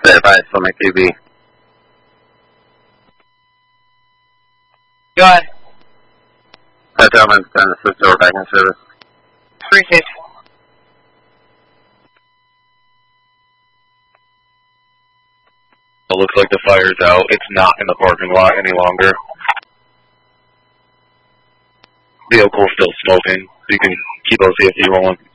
advice from my QB. Go ahead. That gentleman's going to switch over back in service. Appreciate it. It looks like the fire's out. It's not in the parking lot any longer. Vehicle's still smoking, so you can keep OCFD rolling.